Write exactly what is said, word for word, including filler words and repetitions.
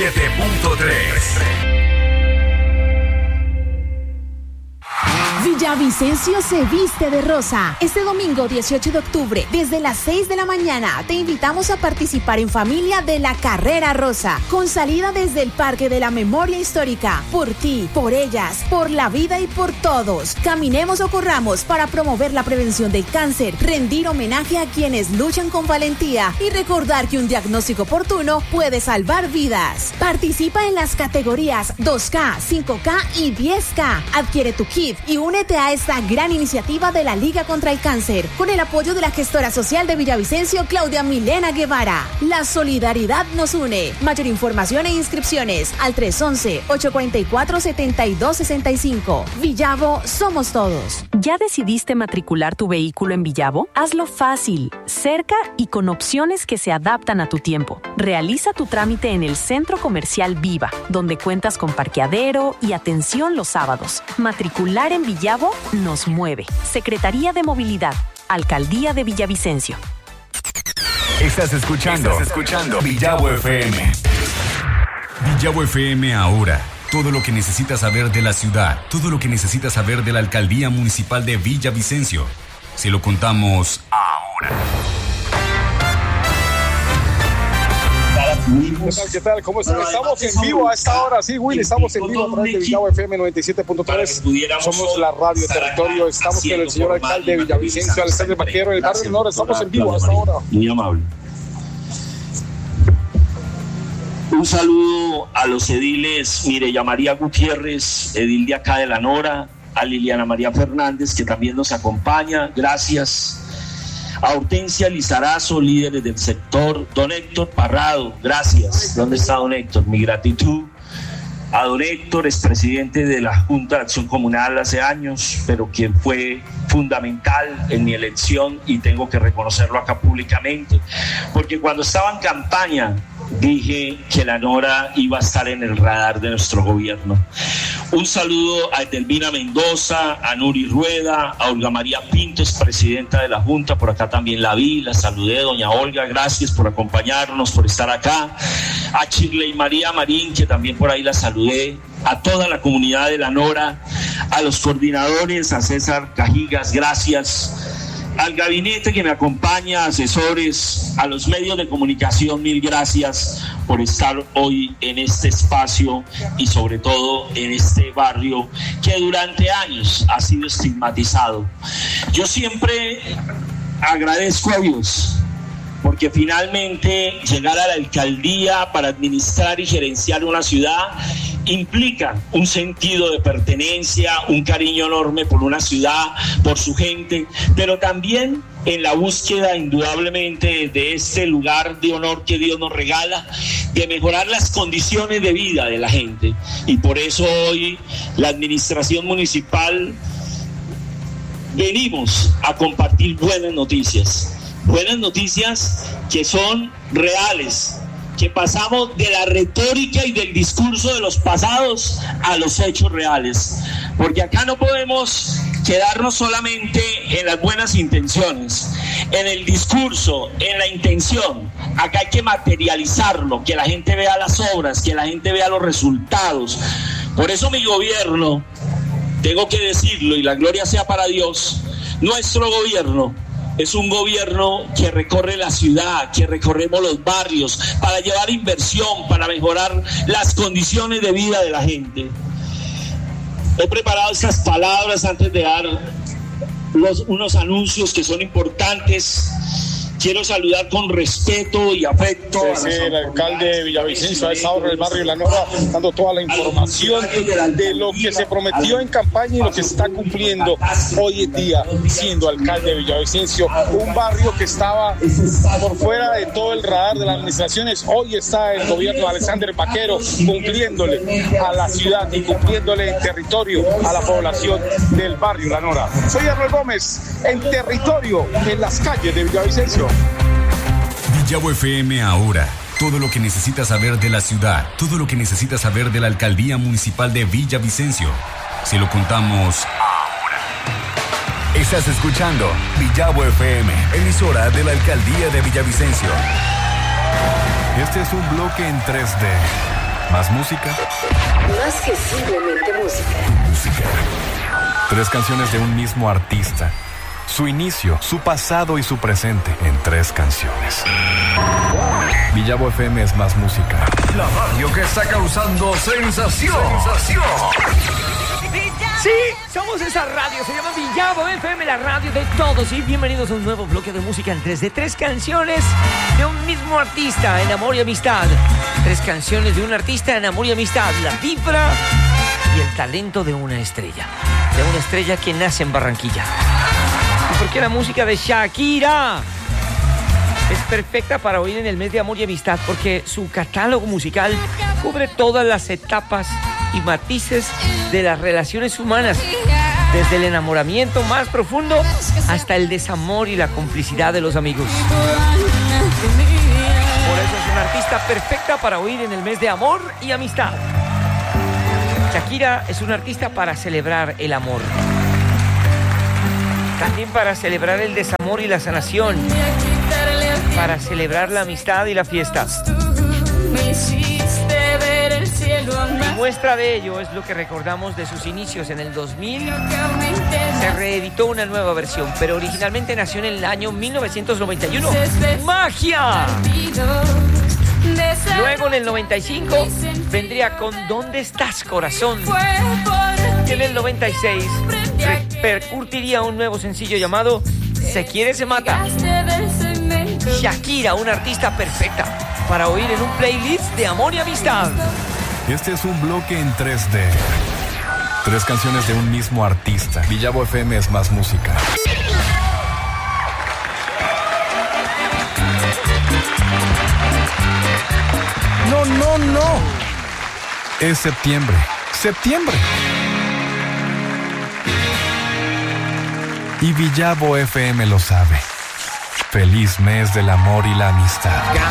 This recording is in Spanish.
siete punto tres. Villavicencio se viste de rosa. Este domingo dieciocho de octubre, desde las seis de la mañana, te invitamos a participar en familia de la Carrera Rosa, con salida desde el Parque de la Memoria Histórica. Por ti, por ellas, por la vida y por todos. Caminemos o corramos para promover la prevención del cáncer, rendir homenaje a quienes luchan con valentía y recordar que un diagnóstico oportuno puede salvar vidas. Participa en las categorías dos K, cinco K y diez K. Adquiere tu kit y únete a esta gran iniciativa de la Liga contra el Cáncer, con el apoyo de la gestora social de Villavicencio, Claudia Milena Guevara. La solidaridad nos une. Mayor información e inscripciones al tres once, ocho cuatro cuatro, siete dos seis cinco. Villavo, somos todos. ¿Ya decidiste matricular tu vehículo en Villavo? Hazlo fácil, cerca y con opciones que se adaptan a tu tiempo. Realiza tu trámite en el Centro Comercial Viva, donde cuentas con parqueadero y atención los sábados. Matricular en Villavo nos mueve. Secretaría de Movilidad, Alcaldía de Villavicencio. Estás escuchando, Estás escuchando Villavo F M. Villavo F M ahora. Todo lo que necesitas saber de la ciudad, todo lo que necesitas saber de la Alcaldía Municipal de Villavicencio. Se lo contamos ahora. ¿Qué tal? ¿Qué tal? ¿Cómo están? Estamos en vivo a esta hora, sí, Willy, estamos en vivo a través de Villavo F M noventa y siete punto tres. Somos la radio territorio, estamos con el señor alcalde de Villavicencio, Alexander Vaquero, el barrio Nora, estamos en vivo a esta hora. Muy amable. Un saludo a los ediles Mireya María Gutiérrez, edil de acá de La Nora, a Liliana María Fernández, que también nos acompaña, gracias. A Hortensia Lizarazo, líderes del sector. Don Héctor Parrado, gracias. ¿Dónde está don Héctor? Mi gratitud. A don Héctor, expresidente de la Junta de Acción Comunal hace años, pero quien fue fundamental en mi elección, y tengo que reconocerlo acá públicamente, porque cuando estaba en campaña dije que La Nora iba a estar en el radar de nuestro gobierno. Un saludo a Edelmira Mendoza, a Nuri Rueda, a Olga María Pinto, expresidenta de la Junta, por acá también la vi, la saludé. Doña Olga, gracias por acompañarnos, por estar acá. A Shirley María Marín, que también por ahí la saludé. A toda la comunidad de La Nora, a los coordinadores, a César Cajigas, gracias. Al gabinete que me acompaña, asesores, a los medios de comunicación, mil gracias por estar hoy en este espacio y sobre todo en este barrio que durante años ha sido estigmatizado. Yo siempre agradezco a Dios, porque finalmente llegar a la alcaldía para administrar y gerenciar una ciudad implica un sentido de pertenencia, un cariño enorme por una ciudad, por su gente, pero también en la búsqueda indudablemente de este lugar de honor que Dios nos regala, de mejorar las condiciones de vida de la gente. Y por eso hoy la administración municipal venimos a compartir buenas noticias, buenas noticias que son reales, que pasamos de la retórica y del discurso de los pasados a los hechos reales, porque acá no podemos quedarnos solamente en las buenas intenciones, en el discurso, en la intención. Acá hay que materializarlo, que la gente vea las obras, que la gente vea los resultados. Por eso mi gobierno, tengo que decirlo, y la gloria sea para Dios, nuestro gobierno es un gobierno que recorre la ciudad, que recorremos los barrios para llevar inversión, para mejorar las condiciones de vida de la gente. He preparado estas palabras antes de dar los, unos anuncios que son importantes. Quiero saludar con respeto y afecto sí, sí, el alcalde de Villavicencio ha estado en el barrio La Nora dando toda la información de lo que se prometió en campaña y lo que se está cumpliendo hoy en día siendo alcalde de Villavicencio, un barrio que estaba por fuera de todo el radar de las administraciones. Hoy está el gobierno de Alexander Vaquero cumpliéndole a la ciudad y cumpliéndole en territorio a la población del barrio La Nora. Soy Arnold Gómez, en territorio, en las calles de Villavicencio. Villavo F M ahora. Todo lo que necesitas saber de la ciudad, todo lo que necesitas saber de la Alcaldía Municipal de Villavicencio. Se lo contamos ahora. Estás escuchando Villavo F M, emisora de la Alcaldía de Villavicencio. Este es un bloque en tres D, Más música. Más que simplemente música. Música. Tres canciones de un mismo artista. Su inicio, su pasado y su presente en tres canciones. Villavo F M es más música. La radio que está causando sensación. Sensación. Sí, somos esa radio, se llama Villavo F M, la radio de todos. Y bienvenidos a un nuevo bloque de música en tres de tres canciones de un mismo artista en amor y amistad. Tres canciones de un artista en amor y amistad. La vibra y el talento de una estrella. De una estrella que nace en Barranquilla. ¿Y por qué la música de Shakira es perfecta para oír en el mes de amor y amistad? Porque su catálogo musical cubre todas las etapas y matices de las relaciones humanas, desde el enamoramiento más profundo hasta el desamor y la complicidad de los amigos. Por eso es una artista perfecta para oír en el mes de amor y amistad. Shakira es una artista para celebrar el amor, también para celebrar el desamor y la sanación, para celebrar la amistad y la fiesta. Y muestra de ello es lo que recordamos de sus inicios en el dos mil. Se reeditó una nueva versión, pero originalmente nació en el año mil novecientos noventa y uno. ¡Magia! Luego en el noventa y cinco vendría con ¿Dónde estás, corazón? Y en el noventa y seis repercutiría un nuevo sencillo llamado Se quiere, se mata. Shakira, una artista perfecta para oír en un playlist de amor y amistad. Este es un bloque en tres D. Tres canciones de un mismo artista. Villavo F M es más música. No, no, no. Es septiembre. Septiembre. Y Villavo F M lo sabe. Feliz mes del amor y la amistad.